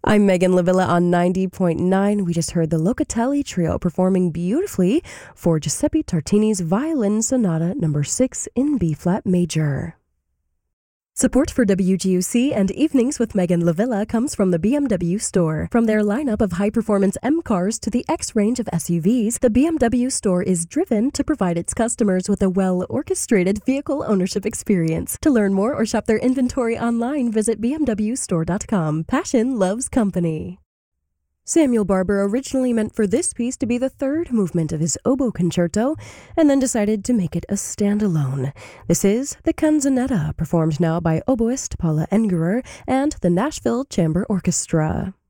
I'm Megan Lavilla on 90.9. We just heard the Locatelli Trio performing beautifully for Giuseppe Tartini's Violin Sonata No. 6 in B-flat major. Support for WGUC and Evenings with Megan Lavilla comes from the BMW Store. From their lineup of high-performance M cars to the X range of SUVs, the BMW Store is driven to provide its customers with a well-orchestrated vehicle ownership experience. To learn more or shop their inventory online, visit bmwstore.com. Passion loves company. Samuel Barber originally meant for this piece to be the third movement of his oboe concerto, and then decided to make it a standalone. This is the Canzonetta, performed now by oboist Paula Engerer and the Nashville Chamber Orchestra.